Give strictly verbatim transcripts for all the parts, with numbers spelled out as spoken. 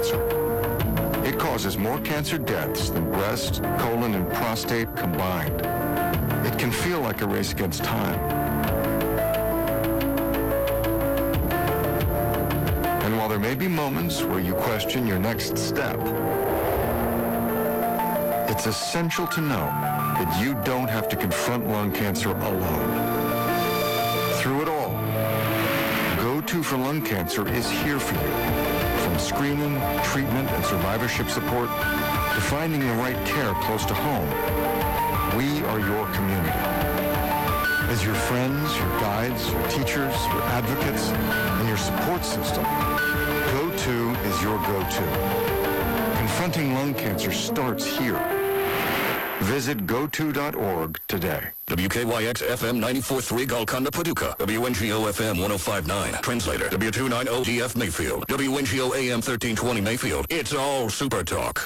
cancer. It causes more cancer deaths than breast, colon, and prostate combined. It can feel like a race against time. And while there may be moments where you question your next step, it's essential to know that you don't have to confront lung cancer alone. Through it all, Go to for Lung Cancer is here for you. From screening, treatment, and survivorship support to finding the right care close to home, we are your community. As your friends, your guides, your teachers, your advocates, and your support system, Go to is your go-to. Confronting lung cancer starts here. Visit go to dot org today. W K Y X F M ninety-four point three Golconda, Paducah. W N G O F M one oh five point nine. Translator. W two ninety G F Mayfield. W N G O A M thirteen twenty Mayfield. It's all Super Talk.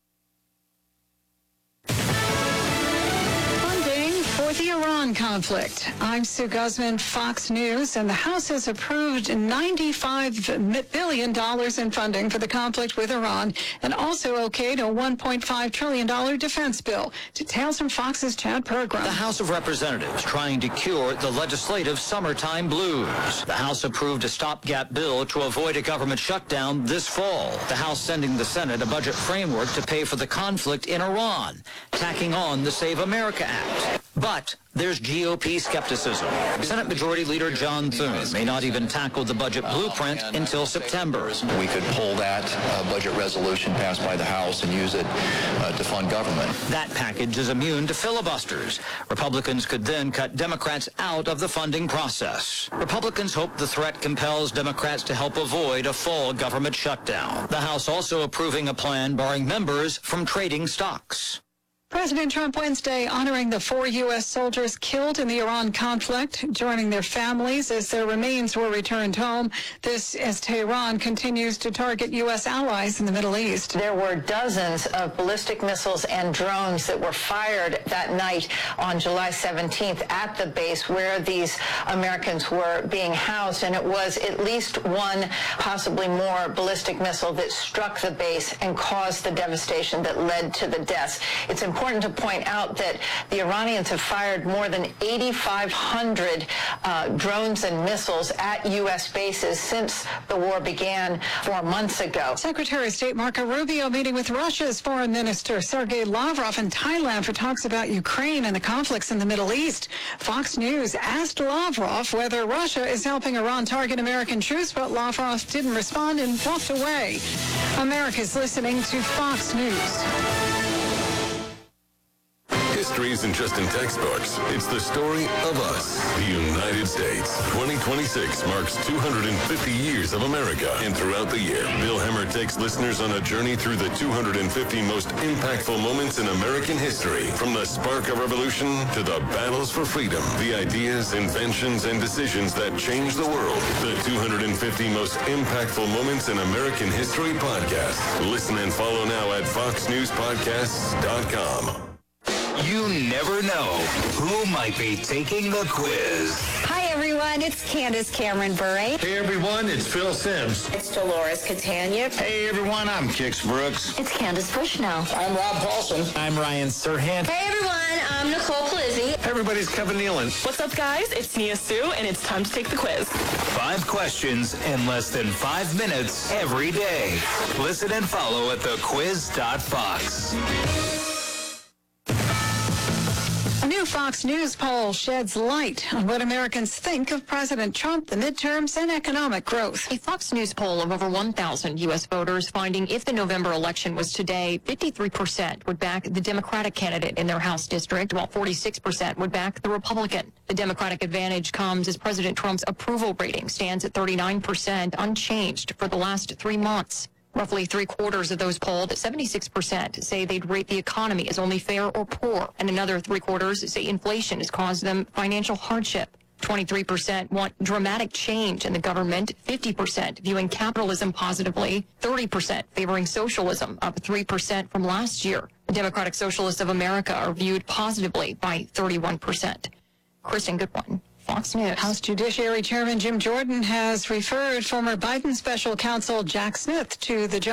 The Iran conflict. I'm Sue Guzman, Fox News, and the House has approved ninety-five billion dollars in funding for the conflict with Iran and also okayed a one point five trillion dollars defense bill. Details from Fox's Chad Pergram. The House of Representatives trying to cure the legislative summertime blues. The House approved a stopgap bill to avoid a government shutdown this fall. The House sending the Senate a budget framework to pay for the conflict in Iran, tacking on the Save America Act. But there's G O P skepticism. Senate Majority Leader John Thune may not even tackle the budget blueprint until September. We could pull that uh, budget resolution passed by the House and use it uh, to fund government. That package is immune to filibusters. Republicans could then cut Democrats out of the funding process. Republicans hope the threat compels Democrats to help avoid a fall government shutdown. The House also approving a plan barring members from trading stocks. President Trump Wednesday honoring the four U S soldiers killed in the Iran conflict, joining their families as their remains were returned home. This as Tehran continues to target U S allies in the Middle East. There were dozens of ballistic missiles and drones that were fired that night on July seventeenth at the base where these Americans were being housed, and it was at least one, possibly more, ballistic missile that struck the base and caused the devastation that led to the deaths. It's important to point out that the Iranians have fired more than eighty-five hundred uh, drones and missiles at U S bases since the war began four months ago. Secretary of State Marco Rubio meeting with Russia's Foreign Minister Sergei Lavrov in Thailand for talks about Ukraine and the conflicts in the Middle East. Fox News asked Lavrov whether Russia is helping Iran target American troops, but Lavrov didn't respond and walked away. America's listening to Fox News. History isn't just in textbooks. It's the story of us, the United States. twenty twenty-six marks two hundred fifty years of America. And throughout the year, Bill Hemmer takes listeners on a journey through the two hundred fifty most impactful moments in American history. From the spark of revolution to the battles for freedom, the ideas, inventions, and decisions that changed the world. The two hundred fifty most impactful moments in American history podcast. Listen and follow now at fox news podcasts dot com. You never know who might be taking the quiz. Hi, everyone. It's Candace Cameron Bure. Hey, everyone. It's Phil Sims. It's Dolores Catania. Hey, everyone. I'm Kix Brooks. It's Candace Bushnell. I'm Rob Paulson. I'm Ryan Serhant. Hey, everyone. I'm Nicole Palizzi. Hey, everybody's Kevin Nealon. What's up, guys? It's Nia Sue, and it's time to take the quiz. Five questions in less than five minutes every day. Listen and follow at the quiz dot fox. A new Fox News poll sheds light on what Americans think of President Trump, the midterms, and economic growth. A Fox News poll of over one thousand U S voters finding if the November election was today, fifty-three percent would back the Democratic candidate in their House district, while forty-six percent would back the Republican. The Democratic advantage comes as President Trump's approval rating stands at thirty-nine percent, unchanged for the last three months. Roughly three quarters of those polled, seventy-six percent, say they'd rate the economy as only fair or poor, and another three quarters say inflation has caused them financial hardship. twenty-three percent want dramatic change in the government, fifty percent viewing capitalism positively, thirty percent favoring socialism, up three percent from last year. The Democratic Socialists of America are viewed positively by thirty-one percent. Kristen Goodwin, Fox News. House Judiciary Chairman Jim Jordan has referred former Biden special counsel Jack Smith to the